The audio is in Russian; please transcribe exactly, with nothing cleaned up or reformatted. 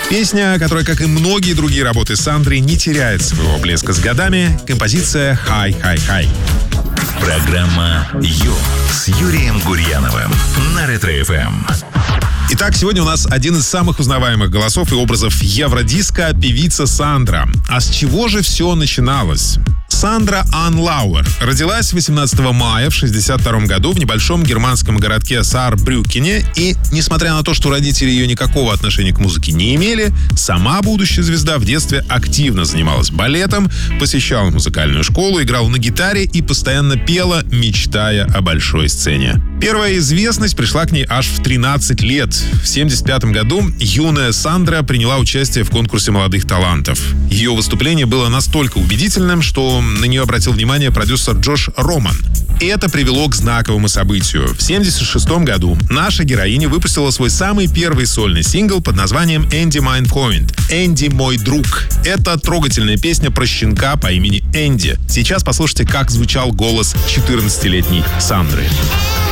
Песня, которая, как и многие другие работы Сандры, не теряет своего блеска с годами. Композиция «Хай, хай, хай». Программа «Ю» с Юрием Гурьяновым на Ретро-эф эм. Итак, сегодня у нас один из самых узнаваемых голосов и образов евродиска — певица Сандра. А с чего же все начиналось? Сандра Ан Лауэр родилась восемнадцатого мая в шестьдесят втором году в небольшом германском городке Саарбрюкене. И, несмотря на то, что родители ее никакого отношения к музыке не имели, сама будущая звезда в детстве активно занималась балетом, посещала музыкальную школу, играла на гитаре и постоянно пела, мечтая о большой сцене. Первая известность пришла к ней аж в тринадцать лет. В семьдесят пятом году юная Сандра приняла участие в конкурсе молодых талантов. Ее выступление было настолько убедительным, что на нее обратил внимание продюсер Джош Роман. И это привело к знаковому событию. В семьдесят шестом году наша героиня выпустила свой самый первый сольный сингл под названием «Энди Майн Фройнд» — «Энди мой друг». Это трогательная песня про щенка по имени Энди. Сейчас послушайте, как звучал голос четырнадцатилетней Сандры.